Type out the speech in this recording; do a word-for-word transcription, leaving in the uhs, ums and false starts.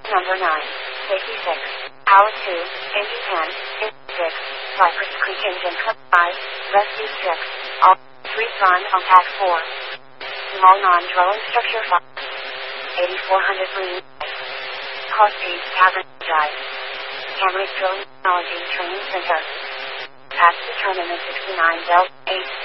Number nine. Safety six. Power two. Engine ten. Engine six. Cypress Creek Engine five. Rescue six. All three prime on pack four. Small non-dwelling structure five. eighty-four hundred Green. Car Speed Tavern Drive. Camry Drilling Technology Training Center. Pass determinant sixty-nine Delta eight.